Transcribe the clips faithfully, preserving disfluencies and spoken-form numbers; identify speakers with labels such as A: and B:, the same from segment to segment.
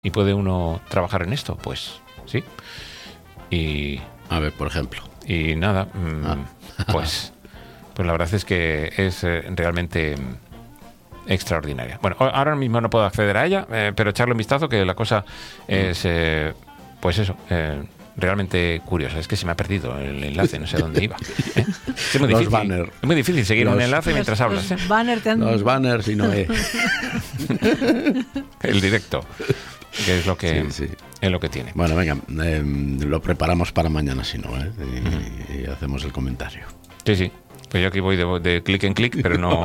A: ¿Y puede uno trabajar en esto? Pues sí. Y
B: a ver, por ejemplo.
A: Y nada, mmm, ah. pues, pues la verdad es que es eh, realmente extraordinaria. Bueno, ahora mismo no puedo acceder a ella, eh, pero echarle un vistazo, que la cosa es, eh, pues eso, eh, realmente curiosa. Es que se me ha perdido el enlace, no sé dónde iba. ¿eh? Es muy difícil,
B: los banners.
A: Es muy difícil seguir
B: los,
A: un enlace
B: los,
A: mientras hablas.
C: Los,
A: ¿eh?
C: banner han...
B: los banners y no es.
A: El directo, que es lo que,
B: sí, sí.
A: es lo que tiene.
B: Bueno, venga, eh, lo preparamos para mañana, si no, ¿eh? y, uh-huh. y hacemos el comentario.
A: Sí, sí. Pues yo aquí voy de, de clic en clic, pero no...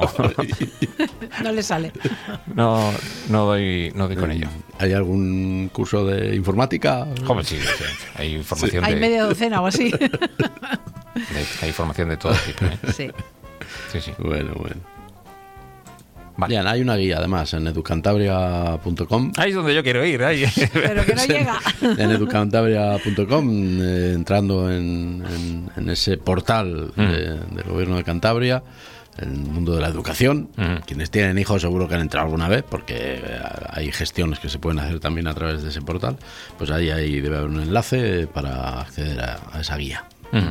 C: no le sale.
A: No, no doy, no doy con ello.
B: ¿Hay algún curso de informática?
A: ¿Cómo? Sí, sí, hay información
C: sí.
A: de...
C: Hay media docena o así.
A: De, hay información de todo tipo, ¿eh?
C: Sí.
A: Sí, sí.
B: Bueno, bueno.
A: Vale.
B: Bien, hay una guía además en educantabria punto com.
A: Ahí es donde yo quiero ir. Ahí.
C: Pero que no llega.
B: En educantabria punto com, eh, entrando en, en, en ese portal mm. de, del gobierno de Cantabria, el mundo de la educación. Mm. Quienes tienen hijos seguro que han entrado alguna vez, porque hay gestiones que se pueden hacer también a través de ese portal. Pues ahí, ahí debe haber un enlace para acceder a, a esa guía.
A: Mm.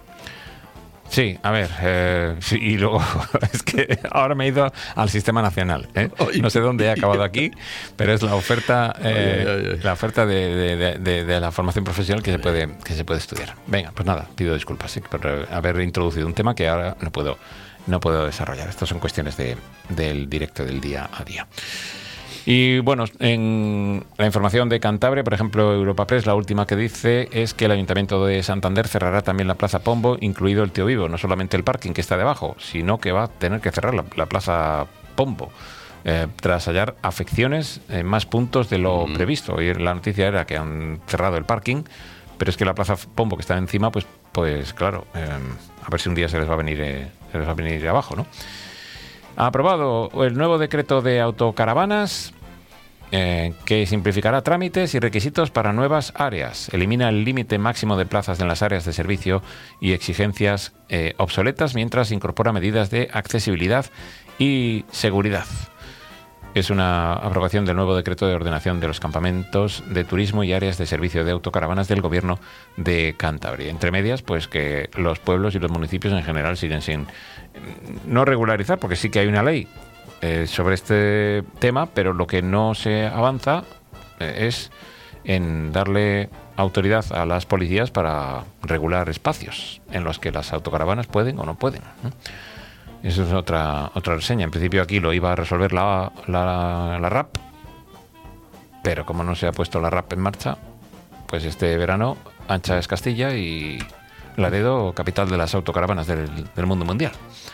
A: Sí, a ver, eh, sí, y luego es que ahora me he ido al Sistema Nacional, ¿eh? No sé dónde he acabado aquí, pero es la oferta, eh, ay, ay, ay. la oferta de, de, de, de la formación profesional que se puede que se puede estudiar. Venga, pues nada, pido disculpas ¿eh? por haber introducido un tema que ahora no puedo no puedo desarrollar. Estas son cuestiones de, del directo del día a día. Y bueno, en la información de Cantabria, por ejemplo, Europa Press, la última que dice es que el Ayuntamiento de Santander cerrará también la Plaza Pombo, incluido el Tío Vivo, no solamente el parking que está debajo, sino que va a tener que cerrar la, la Plaza Pombo, eh, tras hallar afecciones en más puntos de lo mm. previsto. Y la noticia era que han cerrado el parking, pero es que la Plaza Pombo que está encima, pues, pues claro, eh, a ver si un día se les va a venir, eh, se les va a venir abajo, ¿no? Ha aprobado el nuevo decreto de autocaravanas eh, que simplificará trámites y requisitos para nuevas áreas. Elimina el límite máximo de plazas en las áreas de servicio y exigencias eh, obsoletas, mientras incorpora medidas de accesibilidad y seguridad. Es una aprobación del nuevo decreto de ordenación de los campamentos de turismo y áreas de servicio de autocaravanas del Gobierno de Cantabria. Entre medias, pues que los pueblos y los municipios en general siguen sin no regularizar, porque sí que hay una ley eh, sobre este tema, pero lo que no se avanza eh, es en darle autoridad a las policías para regular espacios en los que las autocaravanas pueden o no pueden, ¿eh? Eso es otra otra reseña. En principio aquí lo iba a resolver la, la, la R A P, pero como no se ha puesto la R A P en marcha, pues este verano ancha es Castilla y Laredo, capital de las autocaravanas del, del mundo mundial.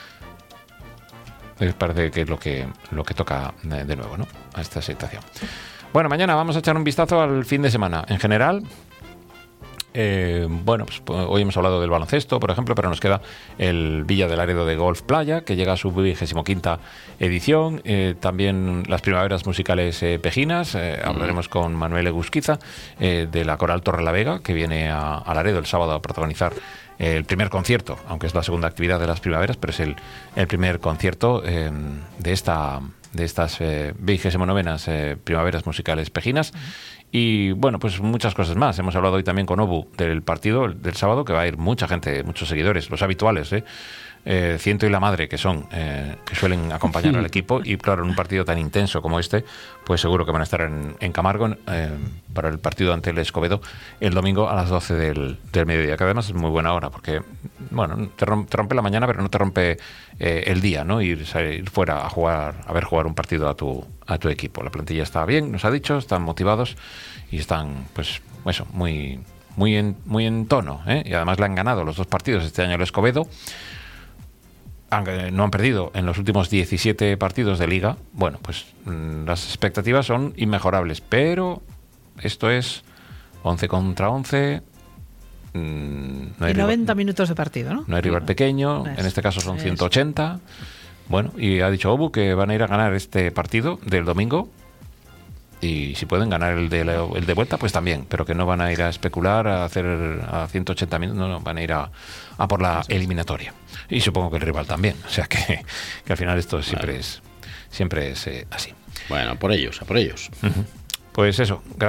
A: Me parece que es lo que, lo que toca de, de nuevo, ¿no? A esta situación. Bueno, mañana vamos a echar un vistazo al fin de semana. En general, Eh, bueno, pues hoy hemos hablado del baloncesto, por ejemplo, pero nos queda el Villa de Laredo de Golf Playa, que llega a su vigésimo quinta edición. Eh, también las primaveras musicales eh, pejinas. Eh, hablaremos con Manuel Egusquiza eh, de la Coral Torrelavega, que viene a, a Laredo el sábado a protagonizar eh, el primer concierto, aunque es la segunda actividad de las primaveras, pero es el, el primer concierto eh, de esta de estas vigésimo novenas eh, primaveras musicales pejinas. Y bueno, pues muchas cosas más. Hemos hablado hoy también con Obu del partido del sábado, que va a ir mucha gente, muchos seguidores, los habituales, ¿eh? Eh, ciento y la madre que son, eh, que suelen acompañar al equipo. Y claro, en un partido tan intenso como este, pues seguro que van a estar en, en Camargo eh, para el partido ante el Escobedo el domingo a las doce del, del mediodía, que además es muy buena hora, porque bueno, te rompe, te rompe la mañana, pero no te rompe eh, el día, ¿no? Ir, ir fuera a jugar, a ver jugar un partido a tu, a tu equipo. La plantilla está bien, nos ha dicho, están motivados y están, pues, eso, muy, muy en, muy en tono, ¿eh? Y además le han ganado los dos partidos este año el Escobedo. No han perdido en los últimos diecisiete partidos de Liga. Bueno, pues mmm, las expectativas son inmejorables, pero esto es once contra once. Mmm, no hay
C: noventa
A: rival,
C: minutos de partido, ¿no?
A: No hay rival pequeño, es, en este caso son es. ciento ochenta. Bueno, y ha dicho Obu que van a ir a ganar este partido del domingo. Y si pueden ganar el de, la, el de vuelta, pues también, pero que no van a ir a especular, a hacer a ciento ochenta minutos, no, no, van a ir a, a por la eliminatoria. Y supongo que el rival también, o sea que, que al final esto siempre bueno. es siempre es eh, así.
B: Bueno, por ellos, a por ellos.
A: Uh-huh. Pues eso,